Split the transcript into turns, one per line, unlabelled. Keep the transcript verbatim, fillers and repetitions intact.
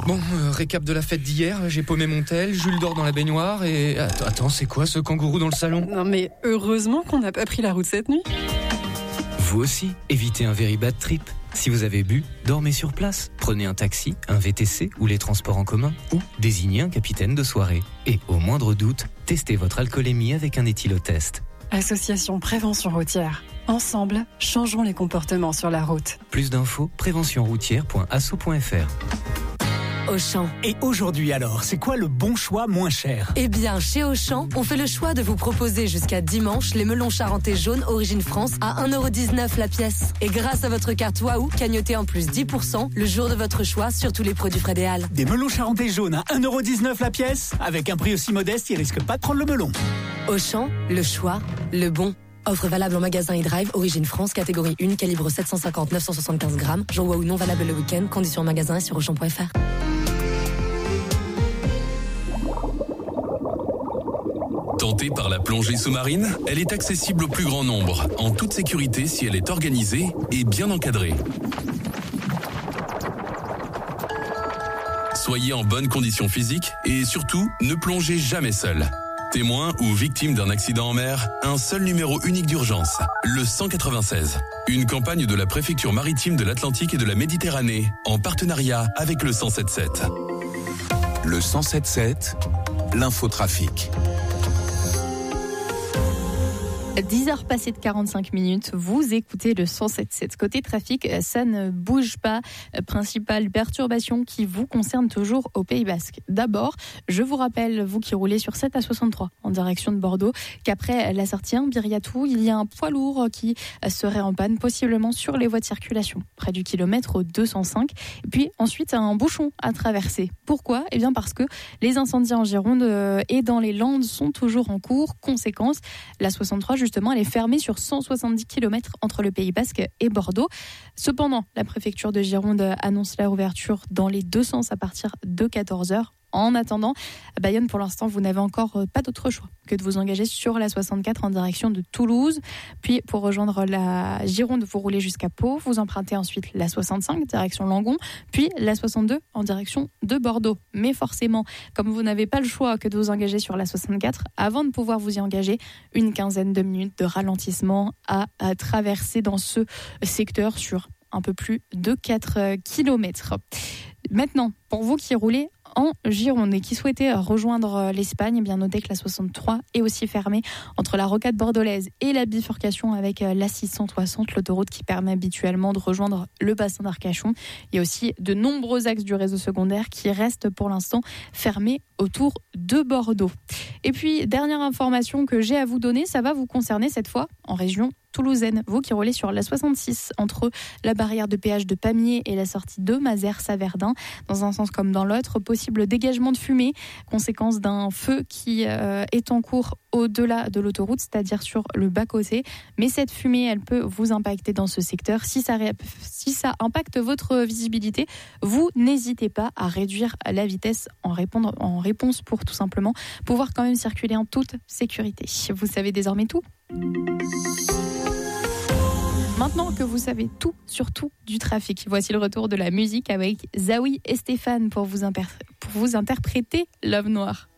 Bon, euh, récap de la fête d'hier, j'ai paumé mon tel, Jules dort dans la baignoire et... Attends, attends, c'est quoi ce kangourou dans le salon ?
Non mais heureusement qu'on n'a pas pris la route cette nuit.
Vous aussi, évitez un very bad trip. Si vous avez bu, dormez sur place. Prenez un taxi, un V T C ou les transports en commun ou désignez un capitaine de soirée. Et au moindre doute, testez votre alcoolémie avec un éthylotest.
Association Prévention Routière. Ensemble, changeons les comportements sur la route.
Plus d'infos, prévention routière point asso point f r.
Auchan.
Et aujourd'hui alors, c'est quoi le bon choix moins cher ?
Eh bien, chez Auchan, on fait le choix de vous proposer jusqu'à dimanche les melons charentais jaunes Origine France à un euro dix-neuf la pièce. Et grâce à votre carte Waouh, cagnotez en plus dix pour cent le jour de votre choix sur tous les produits Fred et Al.
Des melons charentais jaunes à un euro dix-neuf la pièce ? Avec un prix aussi modeste, ils risquent pas de prendre le melon.
Auchan, le choix, le bon. Offre valable en magasin et drive, Origine France, catégorie un, calibre sept cent cinquante à neuf cent soixante-quinze grammes. Jour Waouh non valable le week-end, conditions en magasin et sur auchan point f r.
Tentée par la plongée sous-marine, elle est accessible au plus grand nombre, en toute sécurité si elle est organisée et bien encadrée. Soyez en bonne condition physique et surtout, ne plongez jamais seul. Témoin ou victime d'un accident en mer, un seul numéro unique d'urgence, le cent quatre-vingt-seize. Une campagne de la préfecture maritime de l'Atlantique et de la Méditerranée, en partenariat avec le cent soixante-dix-sept.
Le cent soixante-dix-sept, l'infotrafic.
dix heures passées de quarante-cinq minutes, vous écoutez le cent soixante-dix-sept. Côté trafic, ça ne bouge pas. Principale perturbation qui vous concerne toujours au Pays Basque. D'abord, je vous rappelle, vous qui roulez sur sept A soixante-trois en direction de Bordeaux, qu'après la sortie un Biriatou, il y a un poids lourd qui serait en panne, possiblement sur les voies de circulation, près du kilomètre deux cent cinq. Et puis ensuite, un bouchon à traverser. Pourquoi ? Eh bien parce que les incendies en Gironde et dans les Landes sont toujours en cours. Conséquence, la soixante-trois, justement, elle est fermée sur cent soixante-dix kilomètres entre le Pays Basque et Bordeaux. Cependant, la préfecture de Gironde annonce la réouverture dans les deux sens à partir de quatorze heures. En attendant, à Bayonne, pour l'instant, vous n'avez encore pas d'autre choix que de vous engager sur la soixante-quatre en direction de Toulouse. Puis, pour rejoindre la Gironde, vous roulez jusqu'à Pau. Vous empruntez ensuite la soixante-cinq, direction Langon. Puis, la soixante-deux en direction de Bordeaux. Mais forcément, comme vous n'avez pas le choix que de vous engager sur la soixante-quatre, avant de pouvoir vous y engager, une quinzaine de minutes de ralentissement à, à traverser dans ce secteur sur un peu plus de quatre kilomètres. Maintenant, pour vous qui roulez en Gironde et qui souhaitez rejoindre l'Espagne, bien notez que la soixante-trois est aussi fermée entre la rocade bordelaise et la bifurcation avec la six cent soixante, l'autoroute qui permet habituellement de rejoindre le bassin d'Arcachon. Il y a aussi de nombreux axes du réseau secondaire qui restent pour l'instant fermés autour de Bordeaux. Et puis, dernière information que j'ai à vous donner, ça va vous concerner cette fois en région toulousaine. Vous qui roulez sur la soixante-six entre la barrière de péage de Pamiers et la sortie de Mazères-Saverdin, dans un sens comme dans l'autre, possible dégagement de fumée, conséquence d'un feu qui euh, est en cours au-delà de l'autoroute, c'est-à-dire sur le bas-côté. Mais cette fumée, elle peut vous impacter dans ce secteur. Si ça, ré... si ça impacte votre visibilité, vous n'hésitez pas à réduire la vitesse en, répondre... en réponse pour tout simplement pouvoir quand même circuler en toute sécurité. Vous savez désormais tout ? Maintenant que vous savez tout, surtout du trafic, voici le retour de la musique avec Zawi et Stéphane pour vous, imper- pour vous interpréter Love Noir.